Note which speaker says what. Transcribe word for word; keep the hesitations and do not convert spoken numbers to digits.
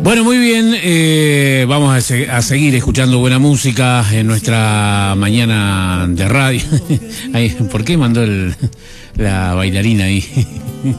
Speaker 1: Bueno, muy bien, eh, vamos a, se a seguir escuchando buena música en nuestra mañana de radio. Ay, ¿por qué mandó el, la bailarina ahí?